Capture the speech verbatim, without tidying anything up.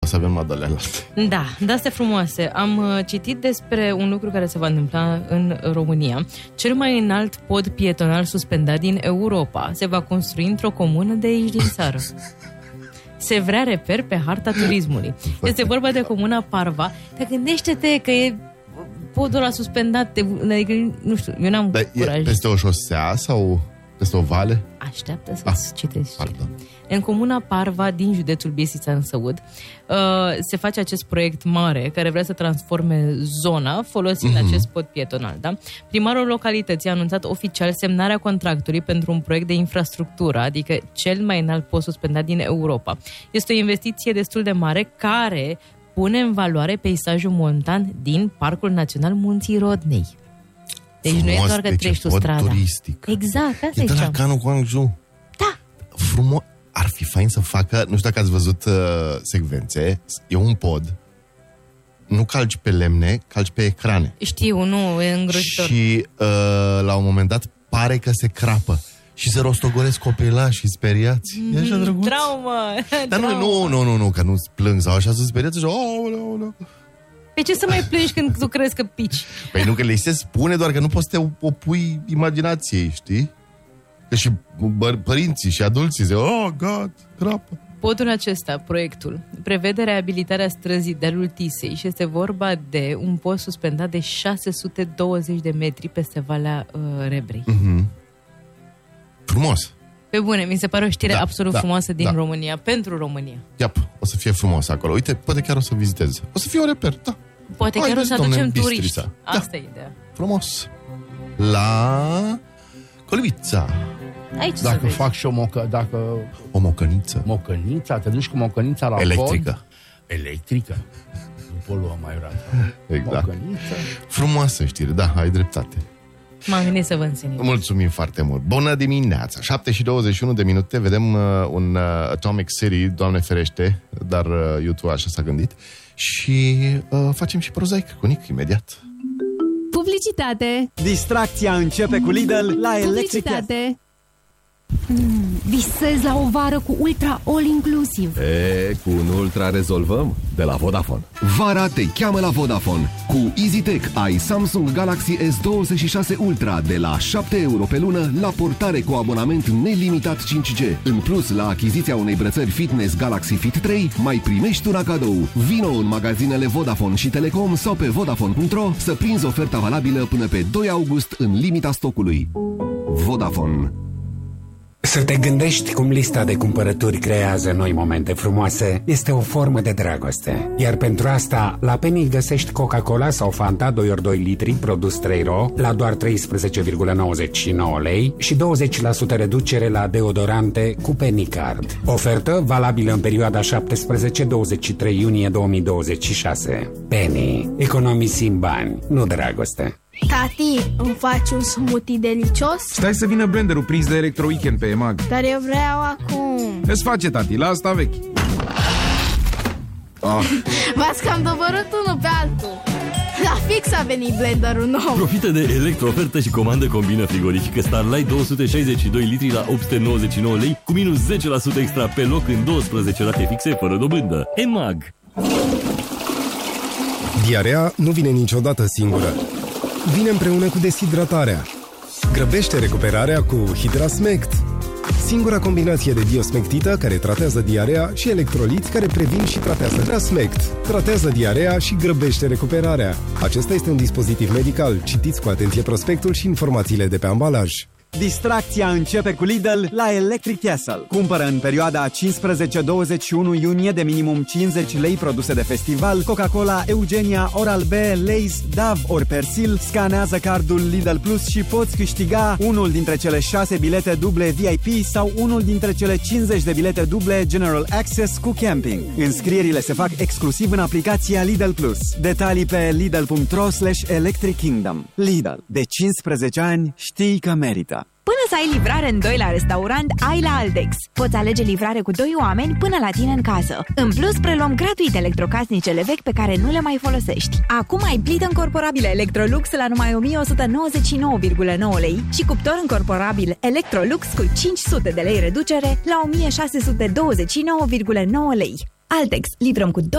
să avem madalele. Da, de astea frumoase. Am citit despre un lucru care se va întâmpla în România. Cel mai înalt pod pietonal suspendat din Europa se va construi într-o comună de aici din țară. Se vrea reper pe harta turismului. Este vorba de comuna Parva. Te gândește-te că e podul ăla suspendat. Te, nu știu, eu n-am Dar curaj. e peste o șosea sau peste o vale? Așteaptă să-ți ah, citești. Pardon. În comuna Parva din județul Bistrița-Năsăud uh, se face acest proiect mare care vrea să transforme zona folosind mm-hmm. acest pod pietonal. Da? Primarul localității a anunțat oficial semnarea contractului pentru un proiect de infrastructură, adică cel mai înalt pod suspendat din Europa. Este o investiție destul de mare care pune în valoare peisajul montan din Parcul Național Munții Rodnei. Deci frumos, nu e doar că treci tu strada. Turistic. Exact, asta e de la Canu Guangzhou. Da. Frumos. Ar fi fain să facă, nu știu dacă ați văzut uh, secvențe, e un pod, nu calci pe lemne, calci pe ecrane. Știu, nu, e îngrozitor. Și uh, la un moment dat pare că se crapă și se rostogolesc copilași speriați. Mm, e așa drăguț. Traumă! Dar traumă. Nu, nu, nu, nu, că nu plâng sau așa, să speriați și oh, oh, oh. Pe ce să mai plângi când tu crezi că pici? Păi nu, că le se spune doar că nu poți să te opui imaginației, știi? Că și părinții și adulții zic, oh, God, crapă. Podul acesta, proiectul, prevede reabilitarea străzii de-alul Tisei și este vorba de un pod suspendat de șase sute douăzeci de metri peste Valea uh, Rebrei. Mm-hmm. Frumos. Pe bune, mi se pare o știre da, absolut da, frumoasă din da. România, pentru România. Iap, o să fie frumos acolo. Uite, poate chiar o să vizitez. O să fie un reper, da. Poate Hai, chiar o să aducem turiști. Da. Asta e ideea. Frumos. La Colibița. Aici dacă fac și o mocă, dacă... O mocăniță. Mocănița, te duci cu mocănița la electrică. pod. Electrică. Nu poluăm mai rar. Exact. Mocăniță. Frumoasă știre, da, ai dreptate. M-am gândit să vă înțeleg. Mulțumim foarte mult. Bună dimineața. șapte și douăzeci și unu de minute. Vedem uh, un uh, Atomic City, Doamne ferește, dar uh, YouTube așa s-a gândit. Și uh, facem și prozaic cu Nic imediat. Publicitate. Distracția începe cu Lidl la Electric. Publicitate. Mm, visez la o vară cu Ultra All Inclusive. E, cu un Ultra rezolvăm de la Vodafone. Vara te cheamă la Vodafone. Cu EasyTech ai Samsung Galaxy S douăzeci și șase Ultra de la șapte euro pe lună la portare cu abonament nelimitat cinci G. În plus, la achiziția unei brățări fitness Galaxy Fit trei, mai primești una cadou. Vino în magazinele Vodafone și Telecom sau pe vodafone punct ro să prinzi oferta valabilă până pe doi august în limita stocului. Vodafone. Să te gândești cum lista de cumpărături creează noi momente frumoase este o formă de dragoste. Iar pentru asta, la Penny găsești Coca-Cola sau Fanta doi ori doi litri, produs trei ro, la doar treisprezece virgulă nouăzeci și nouă lei și douăzeci la sută reducere la deodorante cu Penny Card. Ofertă valabilă în perioada șaptesprezece douăzeci și trei iunie două mii douăzeci și șase. Penny. Economisim bani, nu dragoste. Tati, îmi faci un smoothie delicios? Stai să vină blenderul prins de Electro Weekend pe E M A G. Dar eu vreau acum. Îți face, tati, la asta vechi. Oh. V-ați cam dobărât unul pe altul. La fix a venit blenderul nou. Profită de electro-ofertă și comandă combină frigorifică Starlight două sute șaizeci și doi litri la opt sute nouăzeci și nouă lei cu minus zece la sută extra pe loc în douăsprezece rate fixe fără dobândă. E M A G. Diarea nu vine niciodată singură. Vine împreună cu deshidratarea. Grăbește recuperarea cu Hidrasmect. Singura combinație de diosmectită care tratează diarea și electroliți care previn și tratează. Hidrasmect tratează diarea și grăbește recuperarea. Acesta este un dispozitiv medical. Citiți cu atenție prospectul și informațiile de pe ambalaj. Distracția începe cu Lidl la Electric Castle. Cumpără în perioada cincisprezece douăzeci și unu iunie de minimum cincizeci lei produse de festival, Coca-Cola, Eugenia, Oral-B, Lay's, Dove ori Persil, scanează cardul Lidl Plus și poți câștiga unul dintre cele șase bilete duble V I P sau unul dintre cele cincizeci de bilete duble General Access cu camping. Înscrierile se fac exclusiv în aplicația Lidl Plus. Detalii pe lidl punct ro slash electric kingdom. Lidl. De cincisprezece ani știi că merită. Până să ai livrare în doi la restaurant, ai la Altex. Poți alege livrare cu doi oameni până la tine în casă. În plus, preluăm gratuit electrocasnicele vechi pe care nu le mai folosești. Acum ai plită încorporabilă Electrolux la numai o mie o sută nouăzeci și nouă virgulă nouă lei și cuptor încorporabil Electrolux cu cinci sute de lei reducere la o mie șase sute douăzeci și nouă virgulă nouă lei. Altex, livrăm cu